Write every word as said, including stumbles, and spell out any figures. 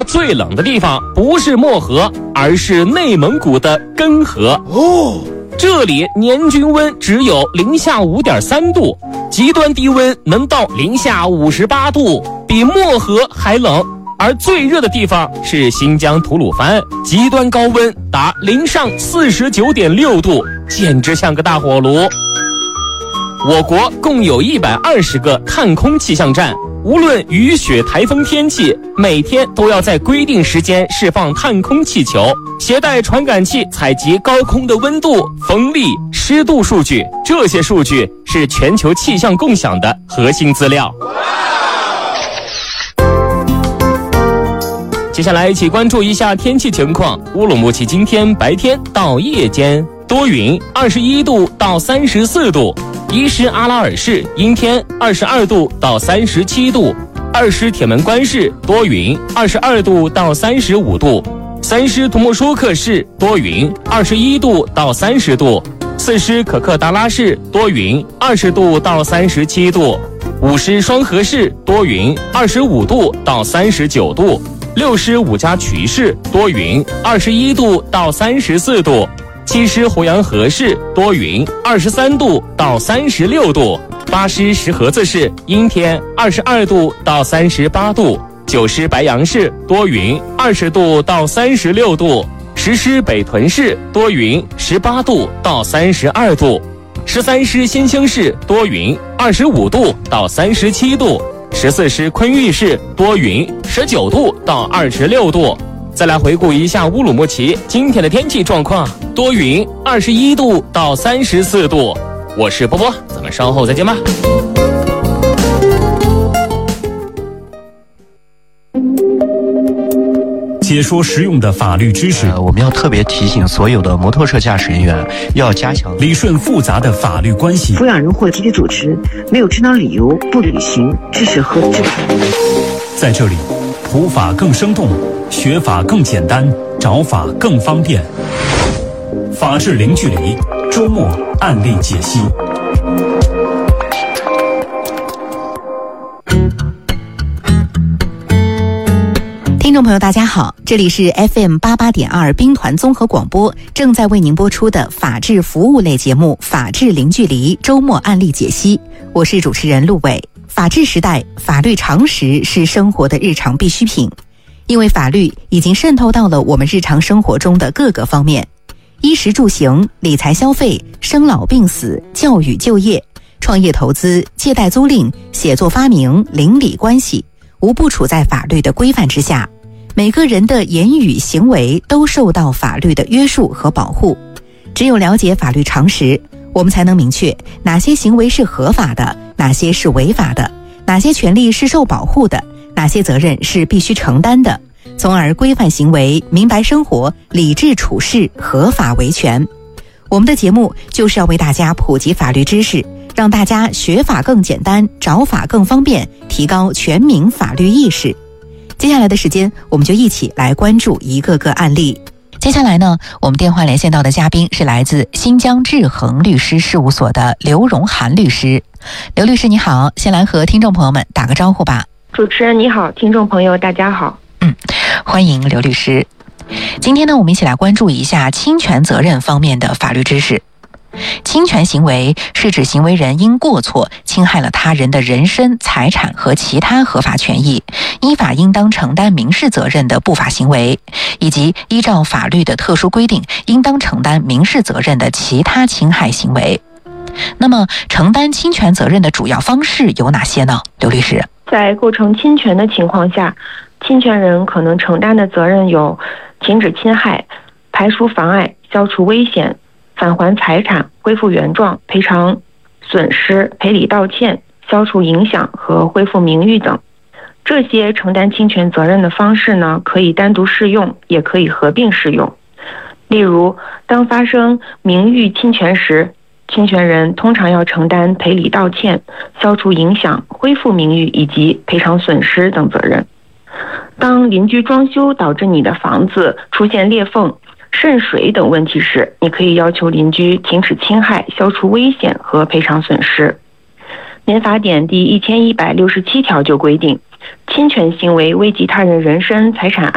最冷的地方不是漠河，而是内蒙古的根河。哦，这里年均温只有零下五点三度，极端低温能到零下五十八度，比漠河还冷。而最热的地方是新疆吐鲁番，极端高温达零上四十九点六度，简直像个大火炉。我国共有一百二十个探空气象站，无论雨雪台风天气，每天都要在规定时间释放探空气球，携带传感器采集高空的温度、风力、湿度数据，这些数据是全球气象共享的核心资料。接下来一起关注一下天气情况。乌鲁木齐今天白天到夜间多云，二十一度到三十四度；伊施阿拉尔市阴天，二十二度到三十七度；二施铁门关市多云，二十二度到三十五度；三施图木舒克市多云，二十一度到三十度；四施可克达拉市多云，二十度到三十七度；五施双河市多云，二十五度到三十九度；六施五家渠市多云，二十一度到三十四度；七施鄱阳河市多云，二十三度到三十六度；八施石河子市阴天，二十二度到三十八度；九施白杨市多云，二十度到三十六度；十施北屯市多云，十八度到三十二度；十三施新兴市多云，二十五度到三十七度；十四施昆玉市多云，十九度到二十六度。再来回顾一下乌鲁木齐今天的天气状况，多云，二十一度到三十四度。我是波波，咱们稍后再见吧。 解说实用的法律知识、 呃、我们要特别提醒所有的摩托车驾驶人员要加强理顺复杂的法律关系。 抚养人或集体主持没有正当理由不履行知识和职责。 在这里，普法更生动，学法更简单，找法更方便。法治零距离，周末案例解析。 听众朋友大家好，这里是 F M 八八点二兵团综合广播，正在为您播出的法治服务类节目《法治零距离》周末案例解析，我是主持人陆伟。法治时代，法律常识是生活的日常必需品，因为法律已经渗透到了我们日常生活中的各个方面，衣食住行、理财消费、生老病死、教育就业、创业投资、借贷租赁、写作发明、邻里关系，无不处在法律的规范之下。每个人的言语行为都受到法律的约束和保护。只有了解法律常识，我们才能明确哪些行为是合法的，哪些是违法的，哪些权利是受保护的，哪些责任是必须承担的，从而规范行为，明白生活，理智处事，合法维权。我们的节目就是要为大家普及法律知识，让大家学法更简单，找法更方便，提高全民法律意识。接下来的时间，我们就一起来关注一个个案例。接下来呢，我们电话连线到的嘉宾是来自新疆智恒律师事务所的刘荣涵律师。刘律师你好，先来和听众朋友们打个招呼吧。 主持人你好，听众朋友大家好。 嗯，欢迎刘律师。今天呢，我们一起来关注一下侵权责任方面的法律知识。侵权行为是指行为人因过错侵害了他人的人身、财产和其他合法权益，依法应当承担民事责任的不法行为，以及依照法律的特殊规定应当承担民事责任的其他侵害行为。那么，承担侵权责任的主要方式有哪些呢？刘律师， 在构成侵权的情况下，侵权人可能承担的责任有停止侵害、排除妨碍、消除危险、返还财产、恢复原状、赔偿损失、赔礼道歉、消除影响和恢复名誉等。这些承担侵权责任的方式呢，可以单独适用，也可以合并适用。例如，当发生名誉侵权时，侵权人通常要承担赔礼道歉、消除影响、恢复名誉以及赔偿损失等责任。当邻居装修导致你的房子出现裂缝、渗水等问题时，你可以要求邻居停止侵害、消除危险和赔偿损失。民法典第一千一百六十七条就规定，侵权行为危及他人人身、财产